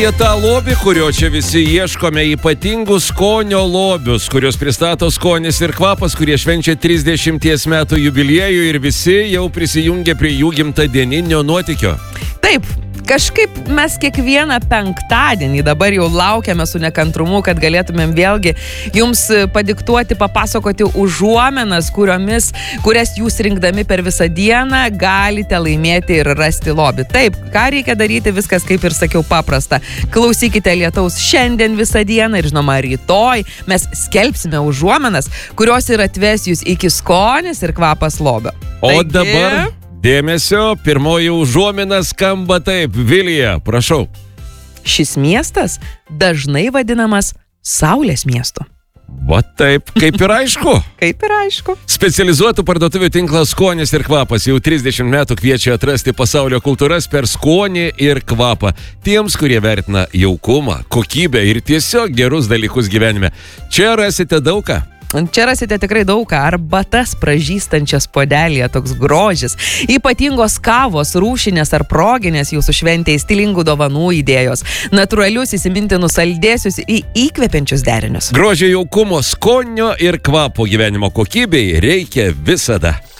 Tą lobį, kurio čia visi ieškome, ypatingų skonio lobius, kurios pristato skonis ir kvapas, kurie švenčia 30 metų jubiliejų ir visi jau prisijungia prie jų gimtadieninio nuotykio. Taip, kažkaip mes kiekvieną penktadienį dabar jau laukiame su nekantrumu, kad galėtumėm vėlgi jums padiktuoti, papasakoti užuomenas, kurias jūs rinkdami per visą dieną galite laimėti ir rasti lobį. Taip, ką reikia daryti, viskas kaip ir sakiau paprasta. Klausykite Lietaus šiandien visą dieną ir žinoma rytoj mes skelbsime užuomenas, kurios ir atves jūs iki skonis ir kvapas lobio. O dabar dėmesio, pirmoji užuomina skamba taip. Vilija, prašau. Šis miestas dažnai vadinamas Saulės miestu. Va taip, kaip ir aišku. Kaip ir aišku. Specializuotų parduotuvių tinklas Skonis ir kvapas jau 30 metų kviečia atrasti pasaulio kultūras per skonį ir kvapą. Tiems, kurie vertina jaukumą, kokybę ir tiesiog gerus dalykus gyvenime. Čia rasite daug ką. Čia rasite tikrai daug ką. Arbatas pražystančias puodelėje, toks grožis. Ypatingos kavos, rūšinės ar proginės jūsų šventėje, stilingų dovanų idėjos. Natūralius įsimintinus saldėsius į įkvepiančius derinius. Grožio, jaukumo, skonio ir kvapo gyvenimo kokybei reikia visada.